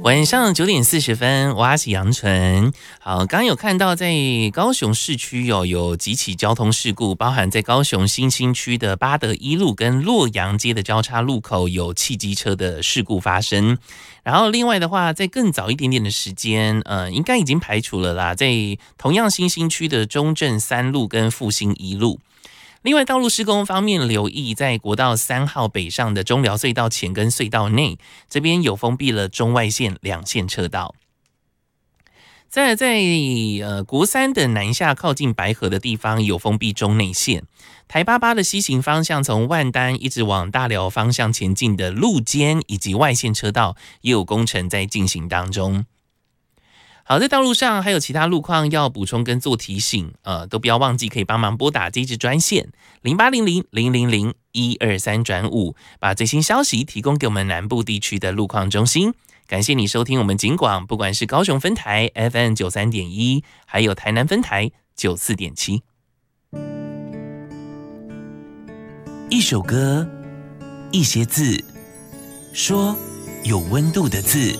晚上9点40分，我是杨纯。好，刚刚有看到在高雄市区有几起交通事故，包含在高雄新兴区的八德一路跟洛阳街的交叉路口有汽机车的事故发生。然后另外的话，在更早一点点的时间，应该已经排除了啦，在同样新兴区的中正3路跟复兴1路。另外，道路施工方面留意，在国道3号北上的中寮隧道前跟隧道内，这边有封闭了中外线2线车道。再来在国3的南下靠近白河的地方有封闭中内线，台88的西行方向从万丹一直往大寮方向前进的路肩以及外线车道也有工程在进行当中。好，在道路上还有其他路况要补充跟做提醒，都不要忘记可以帮忙拨打这支专线0800-000-123-5，把最新消息提供给我们南部地区的路况中心。感谢你收听我们警广，不管是高雄分台 FM 93.1，还有台南分台94.7。一首歌，一些字，说有温度的字。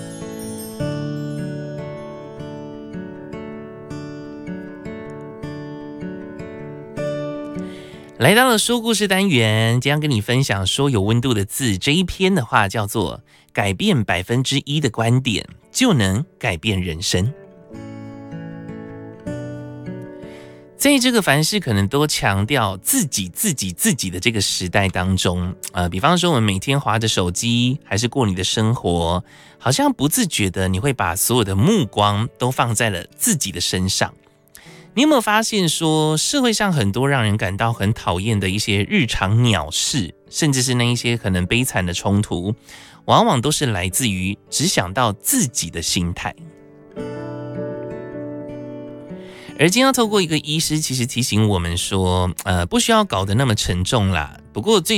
来到了说故事单元，将跟你分享说有温度的字。这一篇的话叫做改变1%的观点就能改变人生。在这个凡事可能都强调自己的这个时代当中，比方说我们每天滑着手机还是过你的生活，好像不自觉的你会把所有的目光都放在了自己的身上。你有没有发现说，社会上很多让人感到很讨厌的一些日常鸟事，甚至是那一些可能悲惨的冲突，往往都是来自于只想到自己的心态。而今天要透过一个医师，其实提醒我们说，不需要搞得那么沉重啦。不过